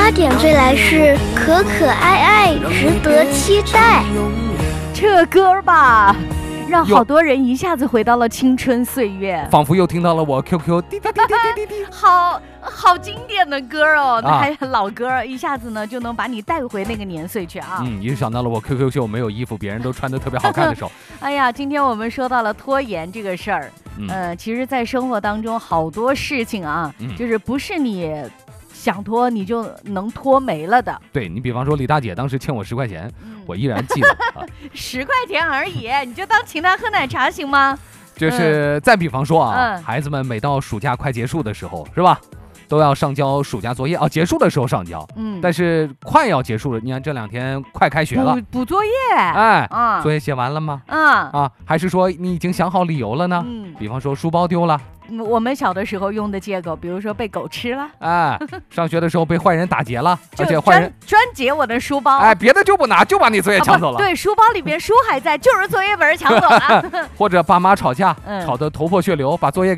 8点最来是可可爱爱，值得期待。 这歌吧，让好多人一下子回到了青春岁月， 仿佛又听到了我 QQ 滴滴滴滴滴滴， 好经典的歌哦，那还老歌，一下子呢就能把你带回那个年岁去啊。 一想到了我 QQ 秀没有衣服，别人都穿得特别好看的时候。 哎呀，今天我们说到了拖延这个事儿，其实在生活当中好多事情啊，就是不是你想拖你就能拖没了的。 对，你比方说李大姐当时欠我10块钱，我依然记得 10块钱而已，你就当请她喝奶茶行吗？ 就是再比方说孩子们每到暑假快结束的时候，是吧，都要上交暑假作业结束的时候上交，但是快要结束了，你看这2天快开学了， 补作业， 作业写完了吗？还是说你已经想好理由了呢？比方说书包丢了。 我们小的时候用的借口，比如说被狗吃了， 上学的时候被坏人打劫了，而且坏人专劫我的书包， 别的就不拿，就把你作业抢走了。 对，书包里面书还在，就是作业本抢走了。 或者爸妈吵架，吵得头破血流，把作业给